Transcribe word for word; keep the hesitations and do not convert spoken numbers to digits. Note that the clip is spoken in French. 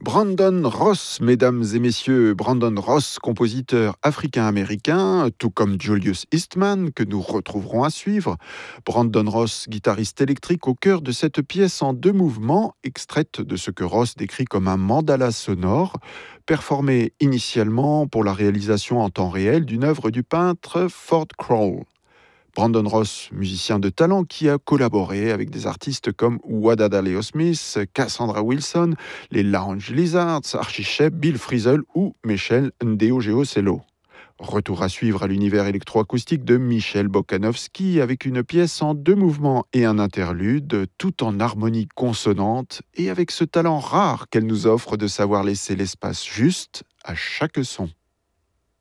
Brandon Ross, mesdames et messieurs, Brandon Ross, compositeur africain-américain, tout comme Julius Eastman, que nous retrouverons à suivre. Brandon Ross, guitariste électrique au cœur de cette pièce en deux mouvements, extraite de ce que Ross décrit comme un mandala sonore, performé initialement pour la réalisation en temps réel d'une œuvre du peintre Ford Crawl. Brandon Ross, musicien de talent qui a collaboré avec des artistes comme Wadada Leo Smith, Cassandra Wilson, les Lounge Lizards, Archie Shepp, Bill Frisell ou Michel Ndegeocello. Retour à suivre à l'univers électroacoustique de Michel Bokanovski avec une pièce en deux mouvements et un interlude, tout en harmonie consonante et avec ce talent rare qu'elle nous offre de savoir laisser l'espace juste à chaque son.